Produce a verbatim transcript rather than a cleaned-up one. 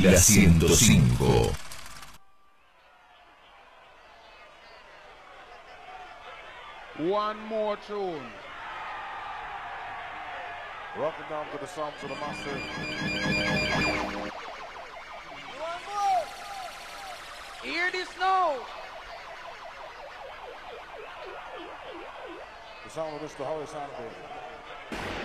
La ciento cinco. One more tune. Welcome down to the Psalms of the Master. One more. Hear this now. The sound of Mister Horace Angle.